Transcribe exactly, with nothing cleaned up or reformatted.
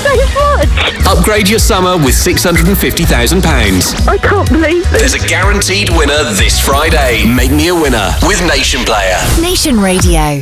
so much. Upgrade your summer with six hundred fifty thousand pounds. I can't believe it. There's a guaranteed winner this Friday. Make me a winner with Nation Player. Nation Radio.